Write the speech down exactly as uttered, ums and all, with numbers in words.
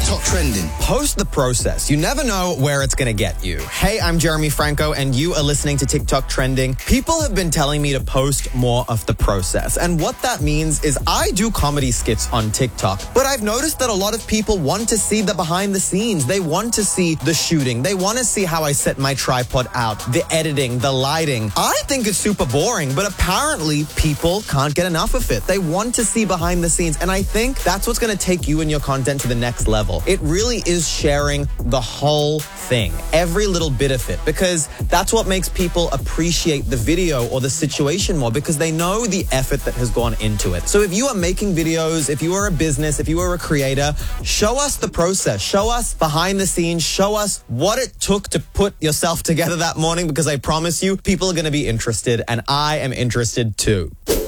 TikTok trending. Post the process. You never know where it's going to get you. Hey, I'm Jeremy Franco, and you are listening to TikTok Trending. People have been telling me to post more of the process. And what that means is I do comedy skits on TikTok, but I've noticed that a lot of people want to see the behind the scenes. They want to see the shooting. They want to see how I set my tripod out, the editing, the lighting. I think it's super boring, but apparently people can't get enough of it. They want to see behind the scenes. And I think that's what's going to take you and your content to the next level. It really is sharing the whole thing, every little bit of it, because that's what makes people appreciate the video or the situation more, because they know the effort that has gone into it. So if you are making videos, if you are a business, if you are a creator, show us the process, show us behind the scenes, show us what it took to put yourself together that morning, because I promise you, people are going to be interested, and I am interested too.